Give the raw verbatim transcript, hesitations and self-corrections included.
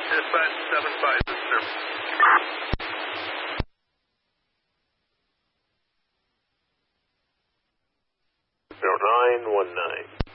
Dispatch seven five, sir. zero nine one nine.